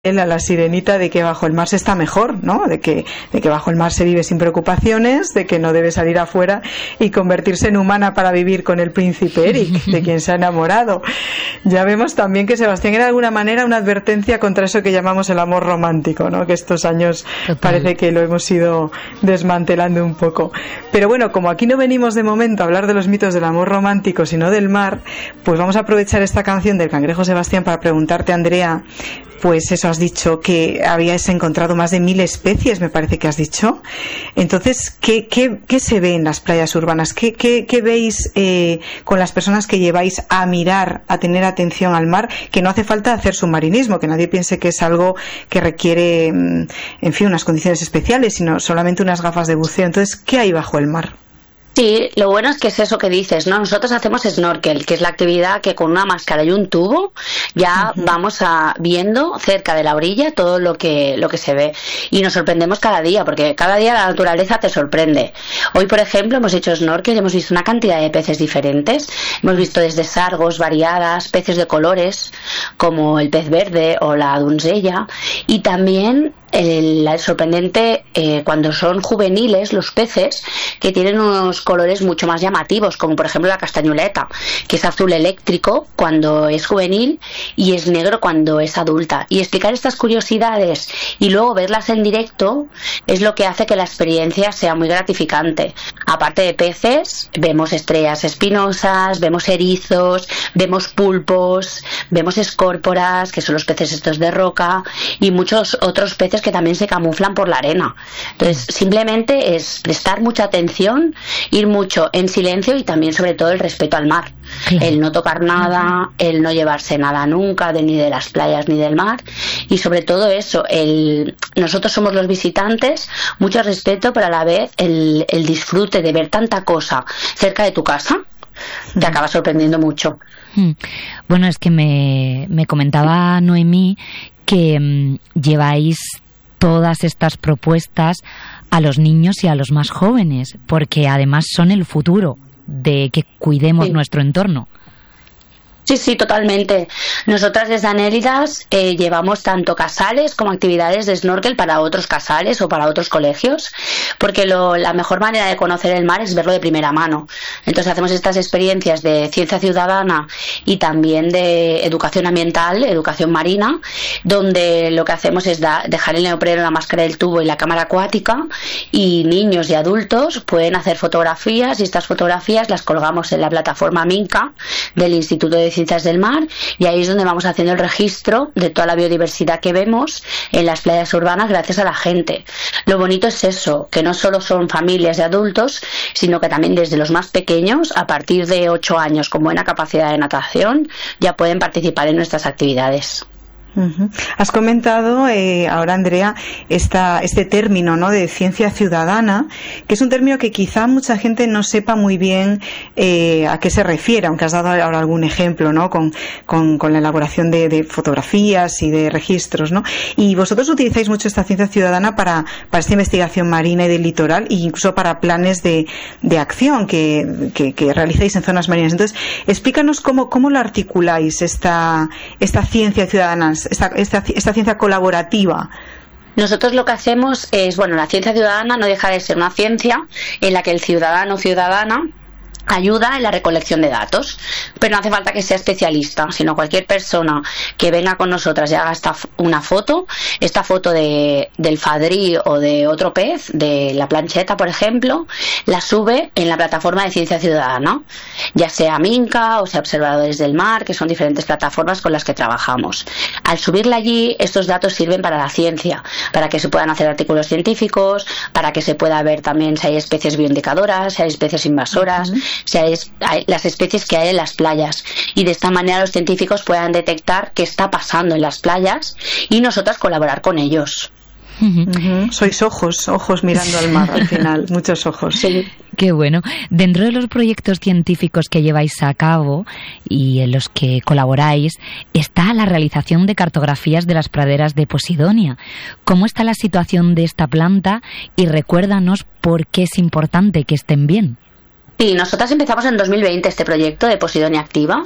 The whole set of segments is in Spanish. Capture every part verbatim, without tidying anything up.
a la sirenita de que bajo el mar se está mejor, ¿no? De que, de que bajo el mar se vive sin preocupaciones, de que no debe salir afuera y convertirse en humana para vivir con el príncipe Eric, de quien se ha enamorado. Ya vemos también que Sebastián era de alguna manera una advertencia contra eso que llamamos el amor romántico, ¿no? Que estos años Total. Parece que lo hemos ido desmantelando un poco. Pero bueno, como aquí no venimos de momento a hablar de los mitos del amor romántico, sino del mar, pues vamos a aprovechar esta canción del Cangrejo Sebastián para preguntarte, Andrea, pues eso, has dicho que habías encontrado más de mil especies, me parece que has dicho. Entonces, ¿qué, qué, qué se ve en las playas urbanas? ¿Qué, qué, qué veis eh, con las personas que lleváis a mirar, a tener atención al mar? Que no hace falta hacer submarinismo, que nadie piense que es algo que requiere, en fin, unas condiciones especiales, sino solamente unas gafas de buceo. Entonces, ¿qué hay bajo el mar? Sí, lo bueno es que es eso que dices, ¿no? Nosotros hacemos snorkel, que es la actividad que con una máscara y un tubo ya uh-huh. vamos a viendo cerca de la orilla todo lo que lo que se ve y nos sorprendemos cada día, porque cada día la naturaleza te sorprende. Hoy, por ejemplo, hemos hecho snorkel y hemos visto una cantidad de peces diferentes. Hemos visto desde sargos variadas, peces de colores como el pez verde o la doncella, y también el, el sorprendente eh, cuando son juveniles los peces, que tienen unos colores mucho más llamativos, como por ejemplo la castañuleta, que es azul eléctrico cuando es juvenil y es negro cuando es adulta. Y explicar estas curiosidades y luego verlas en directo es lo que hace que la experiencia sea muy gratificante. Aparte de peces, vemos estrellas espinosas, vemos erizos, vemos pulpos, vemos escórporas, que son los peces estos de roca, y muchos otros peces que también se camuflan por la arena. Entonces, simplemente es prestar mucha atención, ir mucho en silencio y también, sobre todo, el respeto al mar. Claro. El no tocar nada, el no llevarse nada nunca, de, ni de las playas ni del mar. Y sobre todo eso, el nosotros somos los visitantes, mucho respeto, pero a la vez el, el disfrute de ver tanta cosa cerca de tu casa te acaba sorprendiendo mucho. Bueno, es que me, me comentaba Noemí que mmm, lleváis todas estas propuestas a los niños y a los más jóvenes, porque además son el futuro de que cuidemos sí. nuestro entorno. Sí, sí, totalmente. Nosotras desde Anélidas eh, llevamos tanto casales como actividades de snorkel para otros casales o para otros colegios, porque lo, la mejor manera de conocer el mar es verlo de primera mano. Entonces hacemos estas experiencias de ciencia ciudadana y también de educación ambiental, educación marina, donde lo que hacemos es da, dejar el neopreno, la máscara del tubo y la cámara acuática, y niños y adultos pueden hacer fotografías, y estas fotografías las colgamos en la plataforma Minca del Instituto de Ciencias del Mar, y ahí es donde vamos haciendo el registro de toda la biodiversidad que vemos en las playas urbanas gracias a la gente. Lo bonito es eso, que no solo son familias de adultos, sino que también desde los más pequeños, a partir de ocho años con buena capacidad de natación, ya pueden participar en nuestras actividades. Uh-huh. Has comentado eh, ahora, Andrea, esta, este término, ¿no?, de ciencia ciudadana, que es un término que quizá mucha gente no sepa muy bien eh, a qué se refiere, aunque has dado ahora algún ejemplo, ¿no?, con, con, con la elaboración de, de fotografías y de registros, ¿no? Y vosotros utilizáis mucho esta ciencia ciudadana para, para esta investigación marina y del litoral, e incluso para planes de, de acción que, que, que realizáis en zonas marinas. Entonces, explícanos cómo, cómo lo articuláis, esta, esta ciencia ciudadana, Esta, esta, esta ciencia colaborativa. Nosotros lo que hacemos es, bueno, la ciencia ciudadana no deja de ser una ciencia en la que el ciudadano o ciudadana ayuda en la recolección de datos, pero no hace falta que sea especialista, sino cualquier persona que venga con nosotras y haga esta, una foto, esta foto de, del fadrí o de otro pez, de la plancheta, por ejemplo, la sube en la plataforma de Ciencia Ciudadana, ya sea Minca o sea Observadores del Mar, que son diferentes plataformas con las que trabajamos. Al subirla allí, estos datos sirven para la ciencia, para que se puedan hacer artículos científicos, para que se pueda ver también si hay especies bioindicadoras, si hay especies invasoras, uh-huh. si hay, hay las especies que hay en las playas, y de esta manera los científicos puedan detectar qué está pasando en las playas y nosotras colaborar con ellos. Uh-huh. Sois ojos, ojos mirando al mar al final, muchos ojos. Sí. Qué bueno. Dentro de los proyectos científicos que lleváis a cabo y en los que colaboráis está la realización de cartografías de las praderas de Posidonia. ¿Cómo está la situación de esta planta? Y recuérdanos por qué es importante que estén bien. Sí, nosotras empezamos en dos mil veinte este proyecto de Posidonia Activa.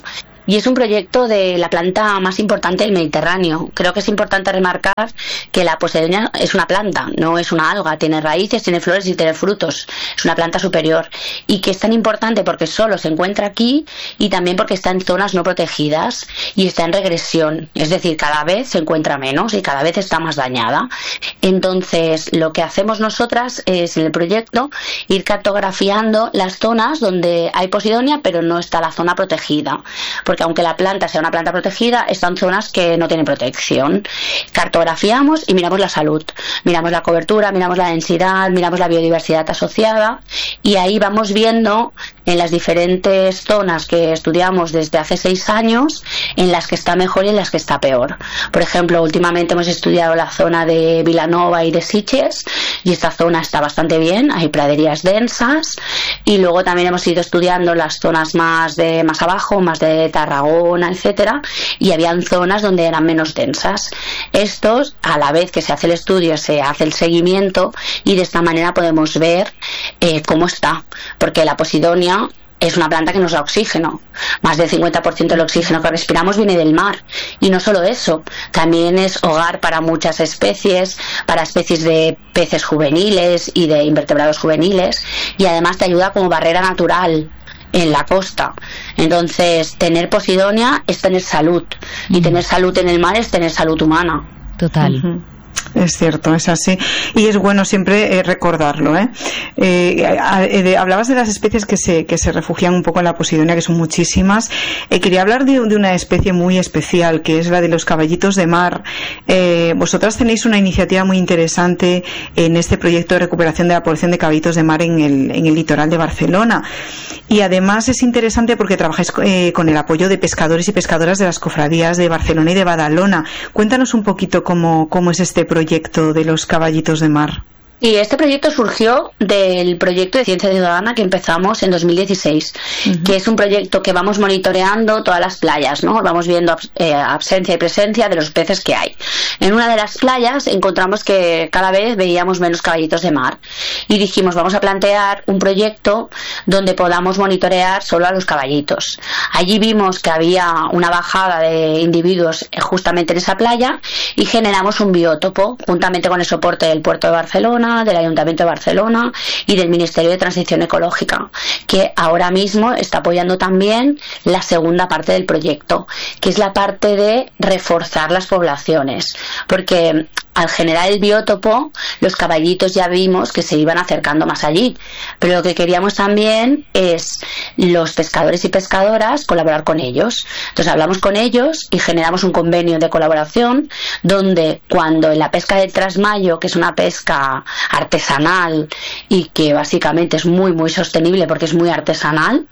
y es un proyecto de la planta más importante del Mediterráneo. Creo que es importante remarcar que la posidonia es una planta, no es una alga, tiene raíces, tiene flores y tiene frutos, es una planta superior, y que es tan importante porque solo se encuentra aquí y también porque está en zonas no protegidas y está en regresión, es decir, cada vez se encuentra menos y cada vez está más dañada. Entonces, lo que hacemos nosotras es en el proyecto ir cartografiando las zonas donde hay posidonia pero no está la zona protegida, porque aunque la planta sea una planta protegida, están zonas que no tienen protección. Cartografiamos y miramos la salud, miramos la cobertura, miramos la densidad, miramos la biodiversidad asociada, y ahí vamos viendo en las diferentes zonas que estudiamos desde hace seis años en las que está mejor y en las que está peor. Por ejemplo, últimamente hemos estudiado la zona de Vilanova y de Sitges, y esta zona está bastante bien, hay praderías densas, y luego también hemos ido estudiando las zonas más de más abajo, más de Tarragona, etcétera, y habían zonas donde eran menos densas. Estos, a la vez que se hace el estudio, se hace el seguimiento, y de esta manera podemos ver eh, cómo está, porque la posidonia es una planta que nos da oxígeno. Más del cincuenta por ciento del oxígeno que respiramos viene del mar. Y no solo eso, también es hogar para muchas especies, para especies de peces juveniles y de invertebrados juveniles, y además te ayuda como barrera natural en la costa. Entonces, tener posidonia es tener salud, y tener salud en el mar es tener salud humana. Total. Uh-huh. Es cierto, es así, y es bueno siempre eh, recordarlo, ¿eh? Eh, eh, de, hablabas de las especies que se que se refugian un poco en la posidonia, que son muchísimas. Eh, quería hablar de, de una especie muy especial, que es la de los caballitos de mar. Eh, vosotras tenéis una iniciativa muy interesante en este proyecto de recuperación de la población de caballitos de mar en el, en el litoral de Barcelona, y además es interesante porque trabajáis eh, con el apoyo de pescadores y pescadoras de las cofradías de Barcelona y de Badalona. Cuéntanos un poquito cómo, cómo es este proyecto proyecto de los caballitos de mar. Y este proyecto surgió del proyecto de Ciencia Ciudadana que empezamos en dos mil dieciséis, uh-huh. que es un proyecto que vamos monitoreando todas las playas, ¿no? Vamos viendo eh, absencia y presencia de los peces que hay. En una de las playas encontramos que cada vez veíamos menos caballitos de mar, y dijimos, vamos a plantear un proyecto donde podamos monitorear solo a los caballitos. Allí vimos que había una bajada de individuos justamente en esa playa, y generamos un biótopo juntamente con el soporte del Puerto de Barcelona, del Ayuntamiento de Barcelona y del Ministerio de Transición Ecológica, que ahora mismo está apoyando también la segunda parte del proyecto, que es la parte de reforzar las poblaciones, porque al generar el biótopo, los caballitos ya vimos que se iban acercando más allí, pero lo que queríamos también es los pescadores y pescadoras colaborar con ellos. Entonces hablamos con ellos y generamos un convenio de colaboración donde, cuando en la pesca del trasmayo, que es una pesca artesanal y que básicamente es muy muy sostenible porque es muy artesanal,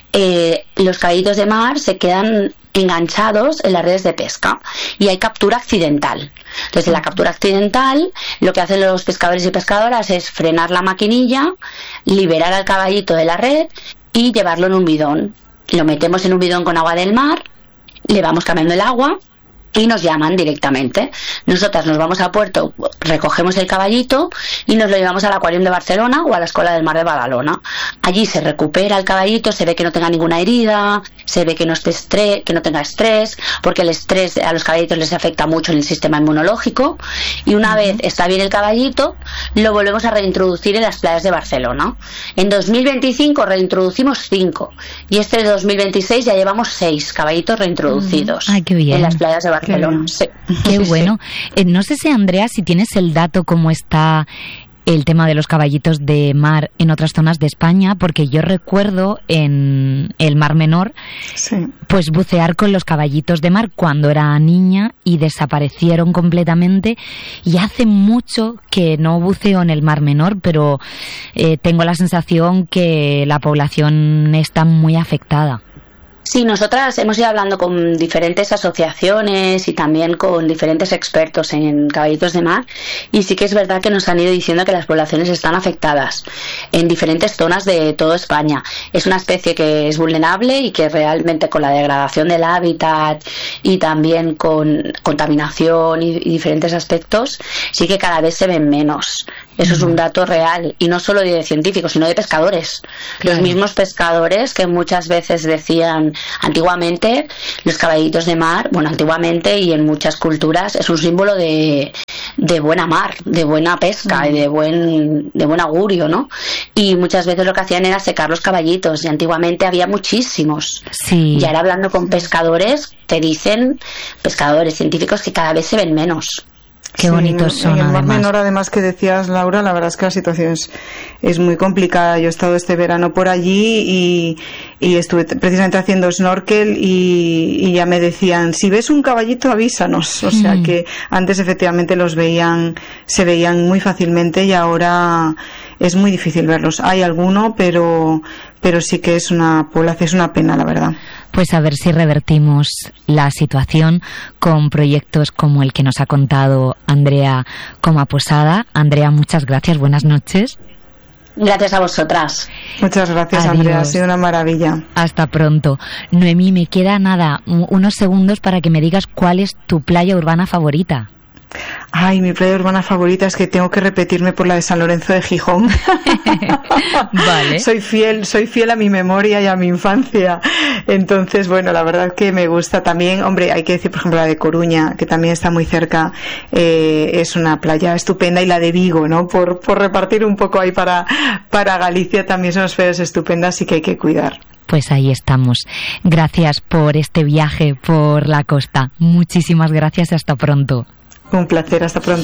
eh, los caballitos de mar se quedan enganchados en las redes de pesca y hay captura accidental. Entonces, en la captura accidental, lo que hacen los pescadores y pescadoras es frenar la maquinilla, liberar al caballito de la red y llevarlo en un bidón. Lo metemos en un bidón con agua del mar, le vamos cambiando el agua y nos llaman directamente. Nosotras nos vamos a puerto, recogemos el caballito y nos lo llevamos al acuario de Barcelona o a la Escuela del Mar de Badalona. Allí se recupera el caballito, se ve que no tenga ninguna herida, se ve que no esté estrés, que no tenga estrés, porque el estrés a los caballitos les afecta mucho en el sistema inmunológico, y una vez está bien el caballito, lo volvemos a reintroducir en las playas de Barcelona. En dos mil veinticinco reintroducimos cinco, y este de dos mil veintiséis ya llevamos seis caballitos reintroducidos. Ay, qué bien. En las playas de Barcelona. Qué, sí. Qué bueno. Eh, no sé si, Andrea, si tienes el dato cómo está el tema de los caballitos de mar en otras zonas de España, porque yo recuerdo en el Mar Menor, sí, pues bucear con los caballitos de mar cuando era niña y desaparecieron completamente, y hace mucho que no buceo en el Mar Menor, pero eh, tengo la sensación que la población está muy afectada. Sí, nosotras hemos ido hablando con diferentes asociaciones y también con diferentes expertos en caballitos de mar, y sí que es verdad que nos han ido diciendo que las poblaciones están afectadas en diferentes zonas de toda España. Es una especie que es vulnerable y que realmente, con la degradación del hábitat y también con contaminación y, y diferentes aspectos, sí que cada vez se ven menos. Eso es un dato real, y no solo de científicos, sino de pescadores. Claro. Los mismos pescadores que muchas veces decían, antiguamente, los caballitos de mar, bueno, antiguamente y en muchas culturas, es un símbolo de, de buena mar, de buena pesca mm. y de buen, de buen augurio, ¿no? Y muchas veces lo que hacían era secar los caballitos, y antiguamente había muchísimos. Sí. Y ahora hablando con pescadores, te dicen, pescadores científicos, que cada vez se ven menos. Qué sí, bonitos son, en el Mar además. Menor, además, que decías, Laura, la verdad es que la situación es, es muy complicada. Yo he estado este verano por allí y, y estuve precisamente haciendo snorkel y, y ya me decían, si ves un caballito, avísanos. O sea, mm. que antes efectivamente los veían, se veían muy fácilmente, y ahora es muy difícil verlos. Hay alguno, pero, pero sí que es una población, es una pena, la verdad. Pues a ver si revertimos la situación con proyectos como el que nos ha contado Andrea Comaposada. Andrea, muchas gracias, buenas noches. Gracias a vosotras. Muchas gracias, Adiós. Andrea, ha sido una maravilla. Hasta pronto. Noemí, me queda nada, unos segundos para que me digas cuál es tu playa urbana favorita. Ay, mi playa urbana favorita es que tengo que repetirme por la de San Lorenzo de Gijón. Vale. Soy fiel, soy fiel a mi memoria y a mi infancia. Entonces, bueno, la verdad que me gusta también. Hombre, hay que decir, por ejemplo, la de Coruña, que también está muy cerca. Eh, es una playa estupenda, y la de Vigo, ¿no? Por, por repartir un poco ahí para, para Galicia, también son unas playas estupendas y que hay que cuidar. Pues ahí estamos. Gracias por este viaje por la costa. Muchísimas gracias y hasta pronto. Un placer, hasta pronto.